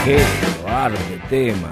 Qué barro de tema.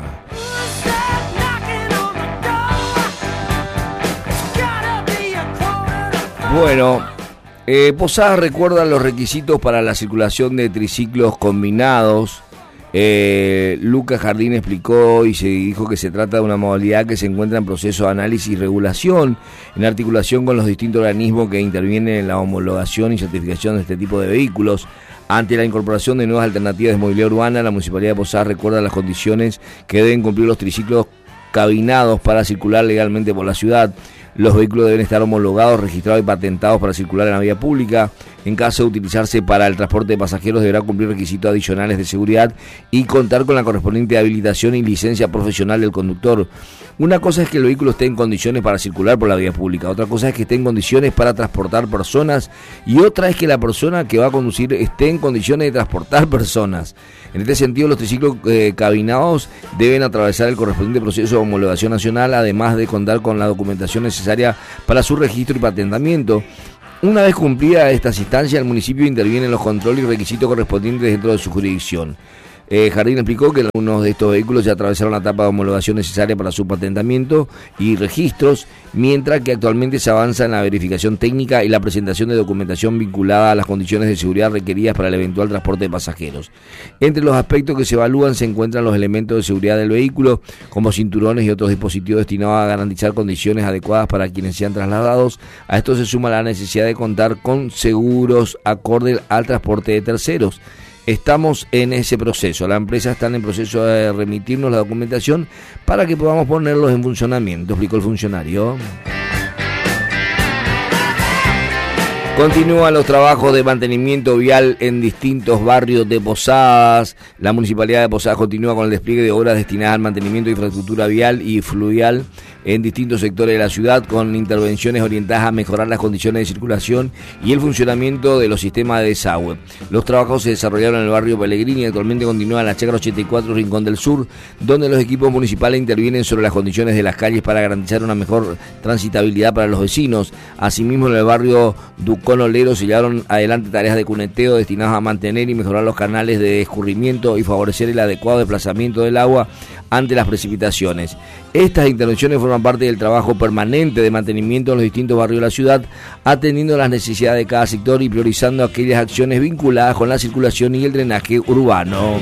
Bueno, Posadas recuerda los requisitos para la circulación de triciclos combinados. Lucas Jardín explicó y se dijo que se trata de una modalidad que se encuentra en proceso de análisis y regulación en articulación con los distintos organismos que intervienen en la homologación y certificación de este tipo de vehículos. Ante la incorporación de nuevas alternativas de movilidad urbana, la Municipalidad de Posadas recuerda las condiciones que deben cumplir los triciclos cabinados para circular legalmente por la ciudad. Los vehículos deben estar homologados, registrados y patentados para circular en la vía pública. En caso de utilizarse para el transporte de pasajeros, deberá cumplir requisitos adicionales de seguridad y contar con la correspondiente habilitación y licencia profesional del conductor. Una cosa es que el vehículo esté en condiciones para circular por la vía pública, otra cosa es que esté en condiciones para transportar personas y otra es que la persona que va a conducir esté en condiciones de transportar personas. En este sentido, los triciclos cabinados deben atravesar el correspondiente proceso de homologación nacional, además de contar con la documentación necesaria para su registro y patentamiento. Una vez cumplida estas instancias, el municipio interviene en los controles y requisitos correspondientes dentro de su jurisdicción. Jardín explicó que algunos de estos vehículos ya atravesaron la etapa de homologación necesaria para su patentamiento y registros, mientras que actualmente se avanza en la verificación técnica y la presentación de documentación vinculada a las condiciones de seguridad requeridas para el eventual transporte de pasajeros. Entre los aspectos que se evalúan se encuentran los elementos de seguridad del vehículo, como cinturones y otros dispositivos destinados a garantizar condiciones adecuadas para quienes sean trasladados. A esto se suma la necesidad de contar con seguros acorde al transporte de terceros. Estamos en ese proceso, la empresa está en el proceso de remitirnos la documentación para que podamos ponerlos en funcionamiento, explicó el funcionario. Continúan los trabajos de mantenimiento vial en distintos barrios de Posadas. La Municipalidad de Posadas continúa con el despliegue de obras destinadas al mantenimiento de infraestructura vial y fluvial en distintos sectores de la ciudad, con intervenciones orientadas a mejorar las condiciones de circulación y el funcionamiento de los sistemas de desagüe. Los trabajos se desarrollaron en el barrio Pellegrini y actualmente continúan en la Chacra 84, Rincón del Sur, donde los equipos municipales intervienen sobre las condiciones de las calles para garantizar una mejor transitabilidad para los vecinos. Asimismo, en el barrio Ducón Olero se llevaron adelante tareas de cuneteo destinadas a mantener y mejorar los canales de escurrimiento y favorecer el adecuado desplazamiento del agua ante las precipitaciones. Estas intervenciones forman parte del trabajo permanente de mantenimiento en los distintos barrios de la ciudad, atendiendo las necesidades de cada sector y priorizando aquellas acciones vinculadas con la circulación y el drenaje urbano.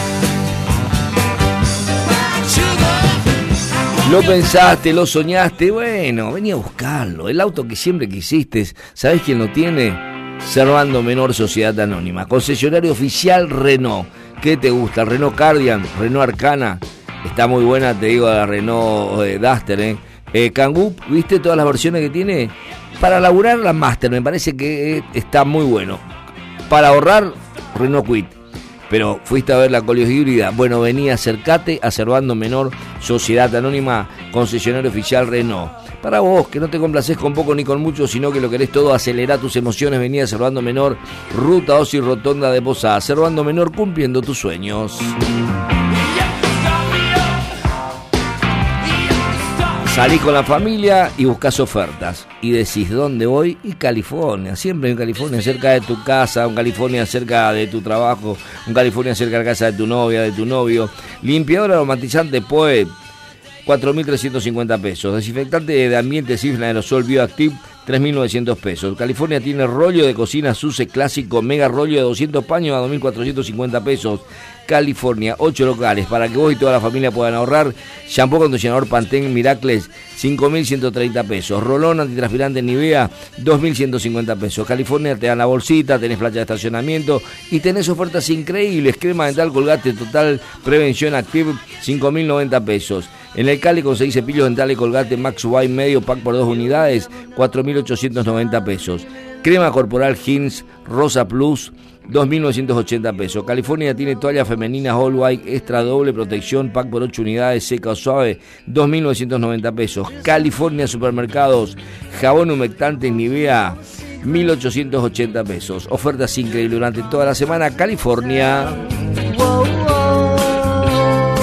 Lo pensaste, lo soñaste, bueno, vení a buscarlo. El auto que siempre quisiste, ¿sabés quién lo tiene? Servando Menor Sociedad Anónima, concesionario oficial Renault. ¿Qué te gusta? Renault Cardian, Renault Arcana. Está muy buena, te digo, la Renault Duster, Kangoo, ¿viste todas las versiones que tiene? Para laburar la Master, me parece que está muy bueno. Para ahorrar, Renault Kwid. Pero fuiste a ver la Koleos híbrida. Bueno, vení, acercate a Servando Menor Sociedad Anónima, concesionario oficial Renault. Para vos, que no te complacés con poco ni con mucho, sino que lo querés todo, acelera tus emociones, vení a Servando Menor, Ruta Osi Rotonda de Posadas. Servando Menor, cumpliendo tus sueños. Salís con la familia y buscás ofertas y decís ¿dónde voy? Y California, siempre en California, cerca de tu casa, en California cerca de tu trabajo, en California cerca de la casa de tu novia, de tu novio. Limpiador aromatizante Poe, 4.350 pesos. Desinfectante de ambiente Cifra Aerosol Bioactive, 3.900 pesos. California tiene rollo de cocina Suse clásico, mega rollo de 200 paños a 2.450 pesos. California, 8 locales para que vos y toda la familia puedan ahorrar. Shampoo acondicionador Pantene Miracles, 5.130 pesos. Rolón antitranspirante Nivea, 2.150 pesos. California te dan la bolsita, tenés playa de estacionamiento y tenés ofertas increíbles. Crema dental Colgate Total Prevención Active, 5.090 pesos. En el Cali conseguís cepillos dentales Colgate Max White medio pack por 2 unidades, 4.890 pesos. Crema corporal Hins Rosa Plus, 2.980 pesos. California tiene toallas femeninas All White Extra Doble Protección Pack por 8 unidades, seca o suave, 2.990 pesos. California Supermercados, jabón humectante Nivea, 1.880 pesos. Ofertas increíbles durante toda la semana. California.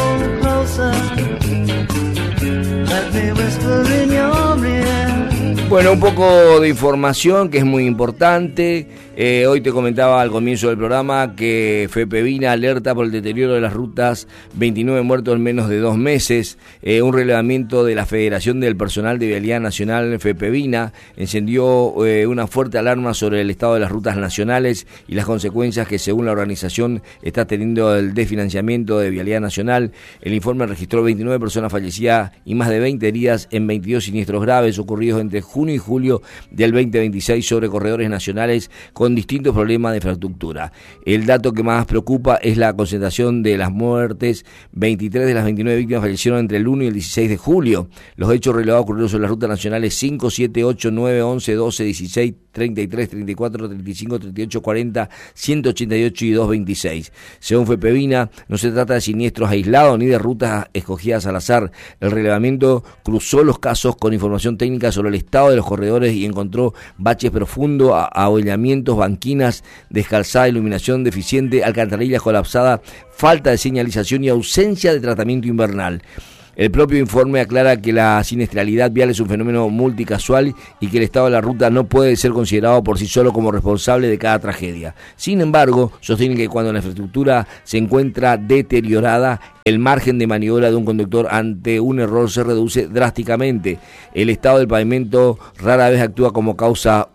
Bueno, Bueno, un poco de información que es muy importante. Hoy te comentaba al comienzo del programa que FEPEVINA alerta por el deterioro de las rutas, 29 muertos en menos de 2 meses. Un relevamiento de la Federación del Personal de Vialidad Nacional, FEPEVINA, encendió una fuerte alarma sobre el estado de las rutas nacionales y las consecuencias que, según la organización, está teniendo el desfinanciamiento de Vialidad Nacional. El informe registró 29 personas fallecidas y más de 20 heridas en 22 siniestros graves ocurridos entre junio y julio del 2026 sobre corredores nacionales con distintos problemas de infraestructura. El dato que más preocupa es la concentración de las muertes. 23 de las 29 víctimas fallecieron entre el 1 y el 16 de julio. Los hechos relevados ocurrieron sobre las rutas nacionales 5, 7, 8, 9, 11, 12, 16, 33, 34, 35, 38, 40, 188 y 226. Según FEPEVINA, no se trata de siniestros aislados ni de rutas escogidas al azar. El relevamiento cruzó los casos con información técnica sobre el estado de los corredores y encontró baches profundos, abollamientos, banquinas, descalzada, iluminación deficiente, alcantarillas colapsadas, falta de señalización y ausencia de tratamiento invernal. El propio informe aclara que la siniestralidad vial es un fenómeno multicasual y que el estado de la ruta no puede ser considerado por sí solo como responsable de cada tragedia. Sin embargo, sostienen que cuando la infraestructura se encuentra deteriorada, el margen de maniobra de un conductor ante un error se reduce drásticamente. El estado del pavimento rara vez actúa como causa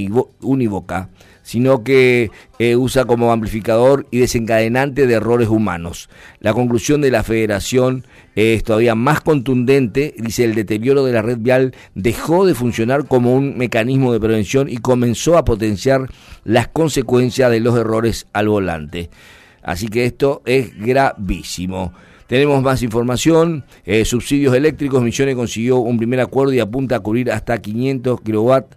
unívoca, sino que usa como amplificador y desencadenante de errores humanos. La conclusión de la Federación es todavía más contundente. Dice: el deterioro de la red vial dejó de funcionar como un mecanismo de prevención y comenzó a potenciar las consecuencias de los errores al volante. Así que esto es gravísimo. Tenemos más información. Subsidios eléctricos. Misiones consiguió un primer acuerdo y apunta a cubrir hasta 500 kilowatts.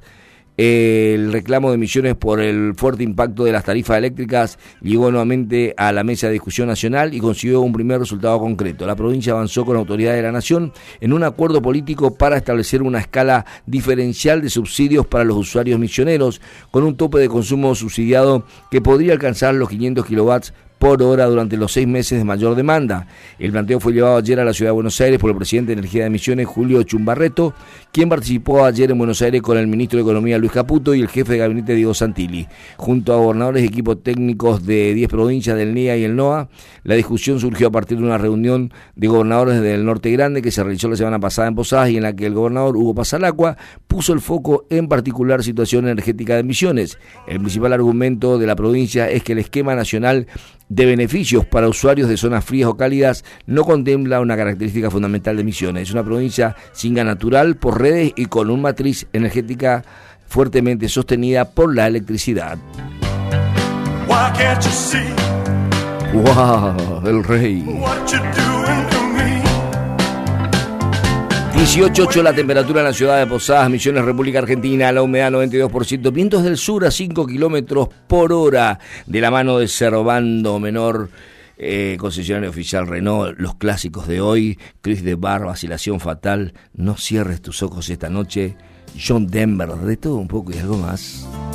El reclamo de Misiones por el fuerte impacto de las tarifas eléctricas llegó nuevamente a la mesa de discusión nacional y consiguió un primer resultado concreto. La provincia avanzó con autoridades de la Nación en un acuerdo político para establecer una escala diferencial de subsidios para los usuarios misioneros, con un tope de consumo subsidiado que podría alcanzar los 500 kilowatts por hora durante los 6 meses de mayor demanda. El planteo fue llevado ayer a la ciudad de Buenos Aires por el presidente de Energía de Misiones, Julio Chumbarreto, quien participó ayer en Buenos Aires con el ministro de Economía, Luis Caputo, y el jefe de gabinete, Diego Santilli. Junto a gobernadores y equipos técnicos de 10 provincias del NIA y el NOA, la discusión surgió a partir de una reunión de gobernadores del Norte Grande que se realizó la semana pasada en Posadas y en la que el gobernador Hugo Pasalacqua puso el foco en particular situación energética de Misiones. El principal argumento de la provincia es que el esquema nacional de beneficios para usuarios de zonas frías o cálidas no contempla una característica fundamental de Misiones. Es una provincia sin gas natural por redes y con una matriz energética fuertemente sostenida por la electricidad. ¡Wow! El rey. 18.8 la temperatura en la ciudad de Posadas, Misiones, República Argentina, la humedad 92%, vientos del sur a 5 kilómetros por hora, de la mano de Servando Menor, concesionario oficial Renault, los clásicos de hoy, Chris de Bar, Vacilación Fatal, No cierres tus ojos esta noche, John Denver, de todo un poco y algo más.